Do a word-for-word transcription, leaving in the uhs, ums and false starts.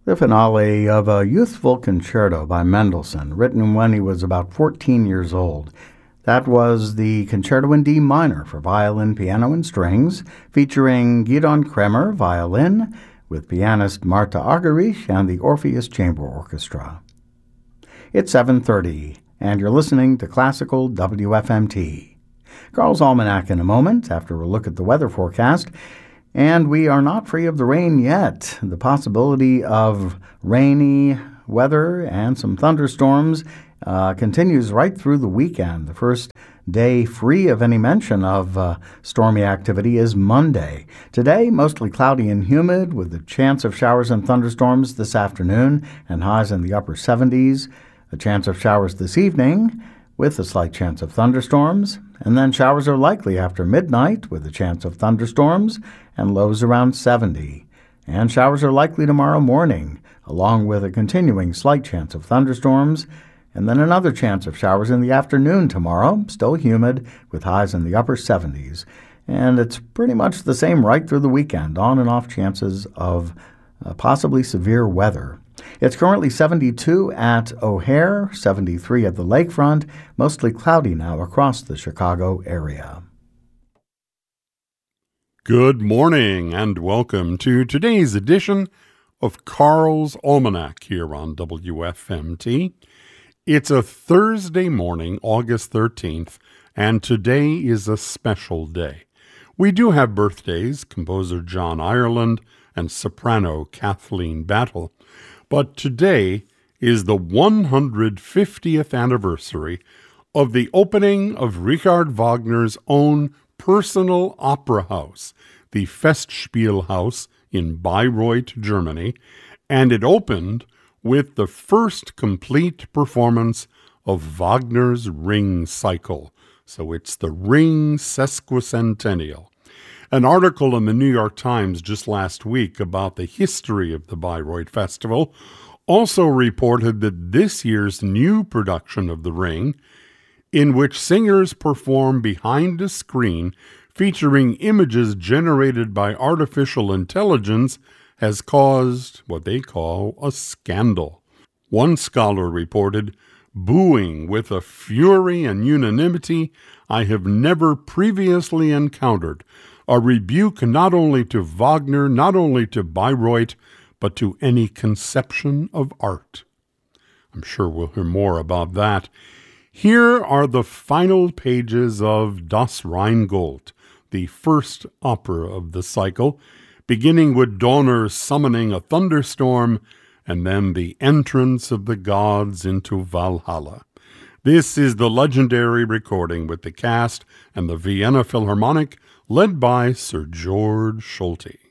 The finale of a youthful concerto by Mendelssohn, written when he was about fourteen years old. That was the Concerto in D minor for violin, piano, and strings, featuring Gidon Kremer, violin, with pianist Marta Argerich and the Orpheus Chamber Orchestra. It's seven thirty, and you're listening to Classical W F M T. Carl's Almanac in a moment, after a look at the weather forecast. And we are not free of the rain yet. The possibility of rainy weather and some thunderstorms uh, continues right through the weekend. The first day free of any mention of uh, stormy activity is Monday. Today, mostly cloudy and humid with a chance of showers and thunderstorms this afternoon and highs in the upper seventies. A chance of showers this evening with a slight chance of thunderstorms. And then showers are likely after midnight with a chance of thunderstorms and lows around seventy. And showers are likely tomorrow morning, along with a continuing slight chance of thunderstorms, and then another chance of showers in the afternoon tomorrow, still humid, with highs in the upper seventies. And it's pretty much the same right through the weekend, on and off chances of uh, possibly severe weather. It's currently seventy-two at O'Hare, seventy-three at the lakefront, mostly cloudy now across the Chicago area. Good morning and welcome to today's edition of Carl's Almanac here on W F M T. It's a Thursday morning, August thirteenth, and today is a special day. We do have birthdays, composer John Ireland and soprano Kathleen Battle, but today is the one hundred fiftieth anniversary of the opening of Richard Wagner's own personal opera house, the Festspielhaus in Bayreuth, Germany, and it opened with the first complete performance of Wagner's Ring Cycle. So it's the Ring Sesquicentennial. An article in the New York Times just last week about the history of the Bayreuth Festival also reported that this year's new production of The Ring, in which singers perform behind a screen featuring images generated by artificial intelligence, has caused what they call a scandal. One scholar reported, "Booing with a fury and unanimity I have never previously encountered, a rebuke not only to Wagner, not only to Bayreuth, but to any conception of art." I'm sure we'll hear more about that. Here are the final pages of Das Rheingold, the first opera of the cycle, beginning with Donner summoning a thunderstorm and then the entrance of the gods into Valhalla. This is the legendary recording with the cast and the Vienna Philharmonic, led by Sir George Solti.